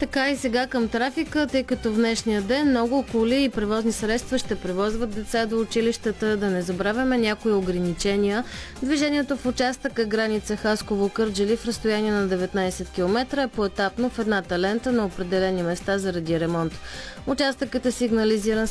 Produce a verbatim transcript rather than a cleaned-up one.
Така и сега към трафика, тъй като в днешния ден много коли и превозни средства ще превозват деца до училищата. Да не забравяме някои ограничения. Движението в участъка граница Хасково-Кърджали в разстояние на деветнайсет километра е поетапно в едната лента на определени места заради ремонт. Участъкът е сигнализиран с